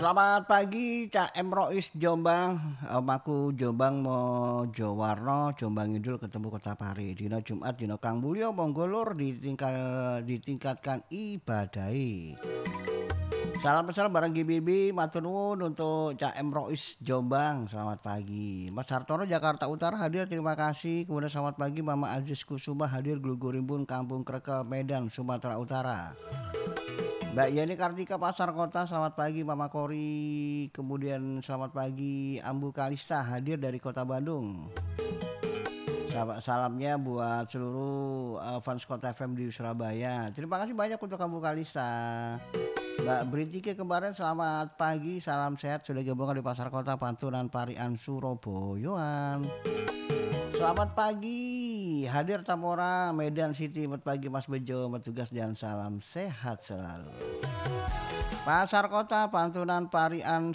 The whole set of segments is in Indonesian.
Selamat pagi Cak Emrois Jombang. Aku Jombang mau Jowarno, Jombang Idul ketemu Kota Pari. Dina Jumat dina Kang Mulya monggo lur ditingkatkan ibadahi. Salam bareng GBB, matur nuwun untuk Cak Emrois Jombang. Selamat pagi. Mas Hartono Jakarta Utara hadir, terima kasih. Kemudian selamat pagi Mama Aziz Kusuma hadir Glugurimbun Kampung Krekel Medan Sumatera Utara. Mbak Yeni Kartika Pasar Kota, selamat pagi Mama Kori. Kemudian selamat pagi Ambu Kalista hadir dari Kota Bandung. Salamnya buat seluruh fans Kota FM di Surabaya. Terima kasih banyak untuk Ambu Kalista. Mbak Britike kemarin selamat pagi, salam sehat, sudah gabungan di Pasar Kota Pantunan Parian Surabaya. Selamat pagi, hadir Tamora Medan City. Selamat pagi Mas Bejo, bertugas dan salam sehat selalu. Pasar Kota Pantunan Parian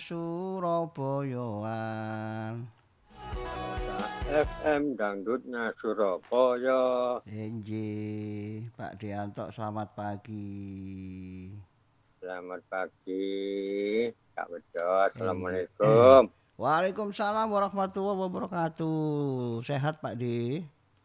Surabayaan. FM Dangdutnya Surabaya. NJ Pak Dianto, selamat pagi. Selamat pagi, Kak Bejo. Assalamualaikum. Waalaikumsalam warahmatullahi wabarakatuh. Sehat Pak Di?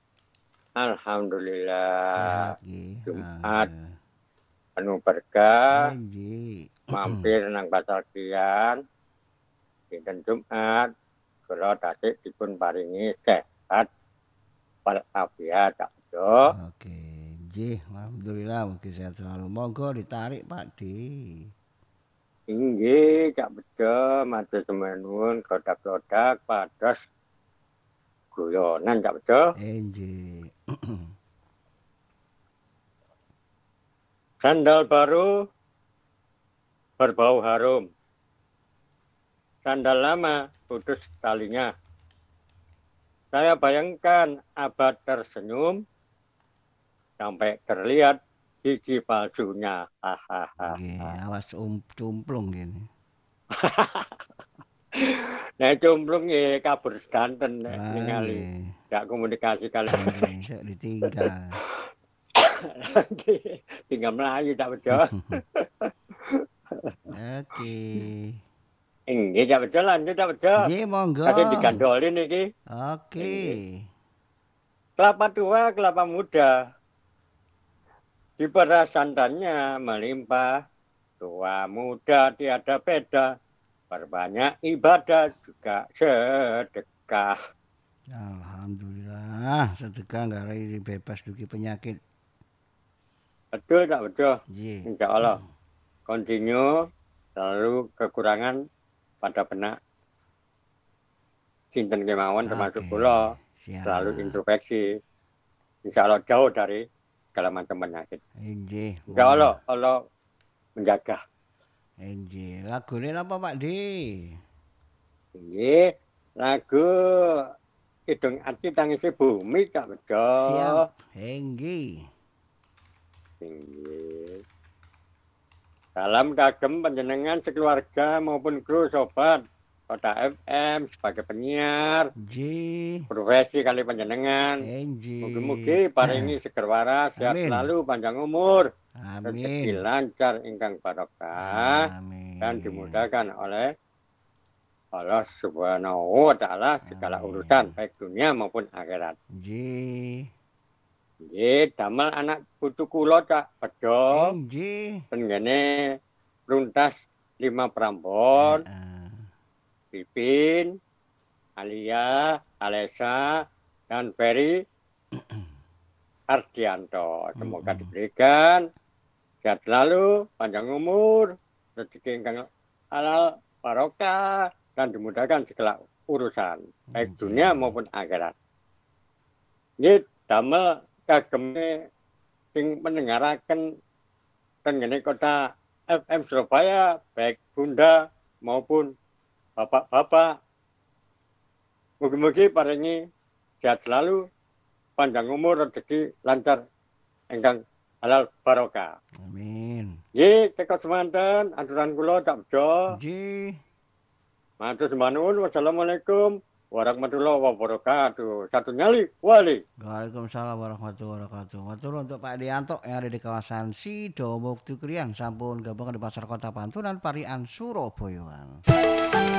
Alhamdulillah. Sehat Gi. Jumat penuh berkah. Mampir nang pasar kian. Dinten Jumat. Kula tasik dipun paringi sehat walafiat, Kak Bejo. Oke, nggih, alhamdulillah mungkin sehat selalu. Monggo ditarik Pak Di. Inggih, Kak Bejo, matur semenun kodak-kodak pados guyonan, Kak Bejo. Nggih. Sandal baru berbau harum. Sandal lama putus talinya. Saya bayangkan abad tersenyum sampai terlihat gigi palsunya. Awas cumplung gini. Nah cumplung ya kabur sedanten ningali. Gak komunikasi kalian. Saya ditinggal. Tinggal melayu tak betul. Oke. Nggih tak betul lanjut tak betul. Nggih monggo. Kadang digandolin iki. Oke. Kelapa tua, kelapa muda. Diperas santannya melimpah. Tua muda tiada beda. Perbanyak ibadah juga sedekah. Alhamdulillah, sedekah nggak ada bebas dari penyakit. Betul tak betul? Nggih. Insya Allah. Continue selalu kekurangan pada benak sinten kemawon termasuk kula selalu introspeksi. Insya Allah jauh dari segala macam penyakit. Insya Allah Allah menjaga. Lagune apa Pak Di? Nggih, lagu Kidung Ati Tangisi Bumi tak betul. Siap. Nggih. Salam kagem panjenengan sekeluarga maupun kru sobat Kota FM sebagai penyiar. Profesi kali panjenengan. Mugi-mugi paringi seger waras, sehat selalu, panjang umur. Rezeki lancar ingkang barokah. Dan dimudahkan oleh Allah Subhanahu wa taala segala urusan baik dunia maupun akhirat. Nggih, damel anak putu kula Cak Bejo. Tenggene runtas 5 Prambon. Pipin, Alia, Alesa, dan Ferry Ardianto. Semoga diberikan sehat selalu, panjang umur, rezeki ingkang halal, barokah, dan dimudahkan segala urusan baik dunia maupun akhirat. Nggih, damel kageme sing mendengarkan tenggene Kota FM Surabaya baik Bunda maupun bapak-bapak. Mugi-mugi paringi sehat selalu, panjang umur, rezeki lancar ingkang halal barokah. Amin. Nggih, cekap semanten aturan kula tak bejo. Nggih. Matur sembah nuwun. Wassalamualaikum warahmatullahi wabarakatuh. Satu nyali, wali. Waalaikumsalam warahmatullahi wabarakatuh. Matur untuk Pak Dianto yang ada di kawasan Sidomukti Krian, sampun gabung di Pasar Kota Pantunan, Parian, Surabaya.